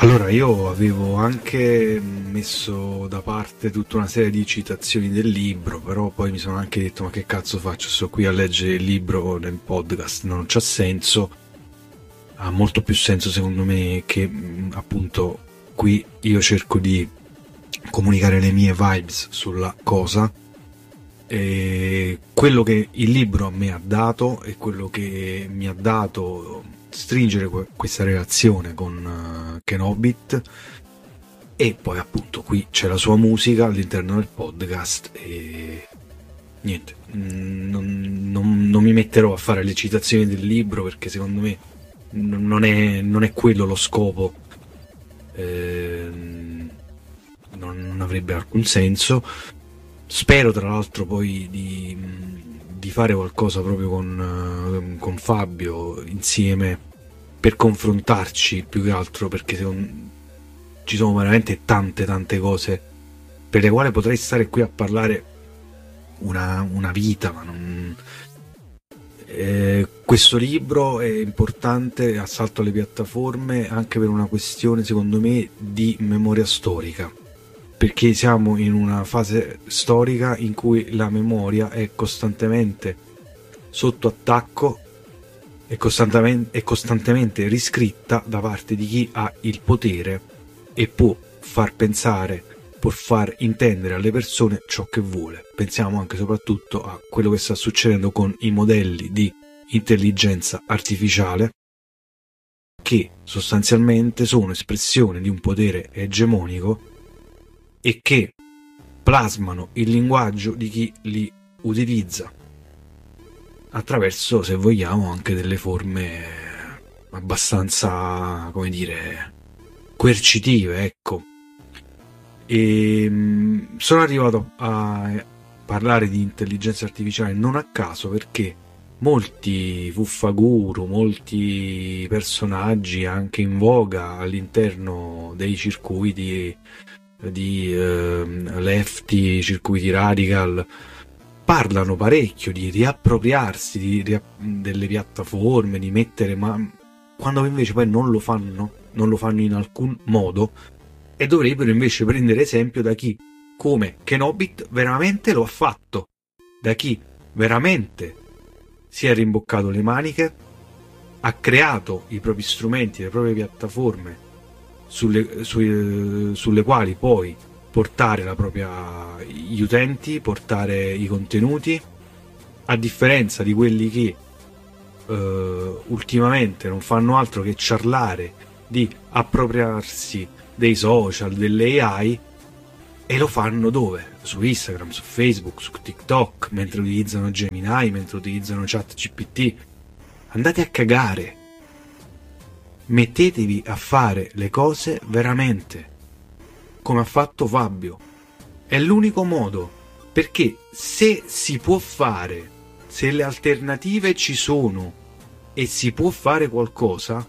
Allora, io avevo anche messo da parte tutta una serie di citazioni del libro, però poi mi sono anche detto: ma che cazzo faccio? Sto qui a leggere il libro nel podcast, non c'ha senso. Ha molto più senso secondo me che appunto qui io cerco di comunicare le mie vibes sulla cosa, e quello che il libro a me ha dato e quello che mi ha dato stringere questa relazione con Ken Hobbit. E poi appunto qui c'è la sua musica all'interno del podcast e niente, non mi metterò a fare le citazioni del libro perché secondo me non è quello lo scopo. Non avrebbe alcun senso. Spero tra l'altro poi di fare qualcosa proprio con Fabio insieme per confrontarci, più che altro perché ci sono veramente tante cose per le quali potrei stare qui a parlare una vita, ma non. Questo libro è importante, Assalto alle piattaforme, anche per una questione secondo me di memoria storica, perché siamo in una fase storica in cui la memoria è costantemente sotto attacco e costantemente riscritta da parte di chi ha il potere e può far pensare, può far intendere alle persone ciò che vuole. Pensiamo anche e soprattutto a quello che sta succedendo con i modelli di intelligenza artificiale, che sostanzialmente sono espressione di un potere egemonico e che plasmano il linguaggio di chi li utilizza attraverso, se vogliamo, anche delle forme abbastanza, come dire, coercitive, ecco. E sono arrivato a parlare di intelligenza artificiale non a caso, perché molti fuffaguru, molti personaggi anche in voga all'interno dei circuiti di lefty, circuiti radical, parlano parecchio di riappropriarsi delle piattaforme, di mettere, ma quando invece poi non lo fanno in alcun modo, e dovrebbero invece prendere esempio da chi, come Ken Hobbit, veramente lo ha fatto, da chi veramente si è rimboccato le maniche, ha creato i propri strumenti, le proprie piattaforme sulle quali poi portare gli utenti, portare i contenuti, a differenza di quelli che ultimamente non fanno altro che ciarlare di appropriarsi dei social, delle AI, e lo fanno dove? Su Instagram, su Facebook, su TikTok, mentre utilizzano Gemini, mentre utilizzano ChatGPT. Andate a cagare, mettetevi a fare le cose veramente come ha fatto Fabio. È l'unico modo, perché se si può fare, se le alternative ci sono e si può fare qualcosa,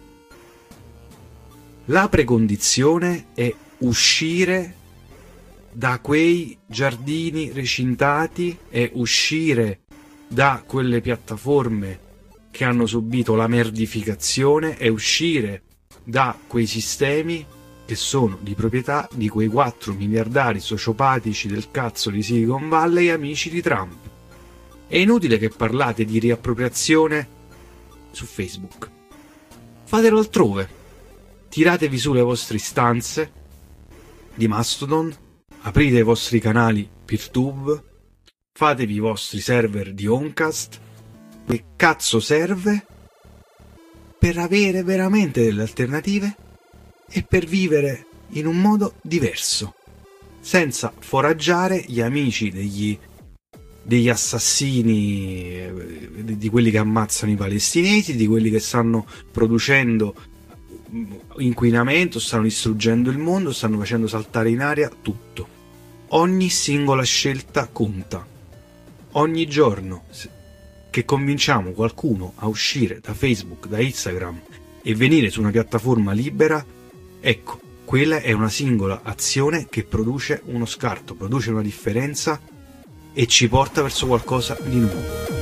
la precondizione è uscire da quei giardini recintati e uscire da quelle piattaforme che hanno subito la merdificazione e uscire da quei sistemi che sono di proprietà di quei 4 miliardari sociopatici del cazzo di Silicon Valley, amici di Trump. È inutile che parlate di riappropriazione su Facebook. Fatelo altrove. Tiratevi su le vostre istanze di Mastodon, aprite i vostri canali PeerTube, fatevi i vostri server di Oncast. Che cazzo serve per avere veramente delle alternative e per vivere in un modo diverso, senza foraggiare gli amici degli assassini, di quelli che ammazzano i palestinesi, di quelli che stanno producendo inquinamento, stanno distruggendo il mondo, stanno facendo saltare in aria tutto. Ogni singola scelta conta. Ogni giorno che convinciamo qualcuno a uscire da Facebook, da Instagram e venire su una piattaforma libera, ecco, quella è una singola azione che produce uno scarto, produce una differenza e ci porta verso qualcosa di nuovo.